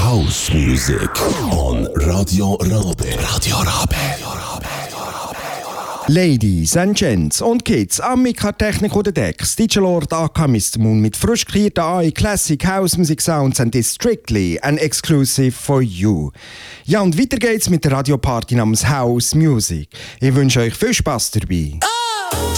House music on Radio Rabe. Radio Rabe. Ladies and Gents und Kids, Amica-Technik oder Decks, DJ Lord aka Mr. Moon mit frisch kreierten AI Classic House Music Sounds and is strictly and exclusive for you. Ja, und weiter geht's mit der Radioparty namens House Music. Ich wünsche euch viel Spaß dabei.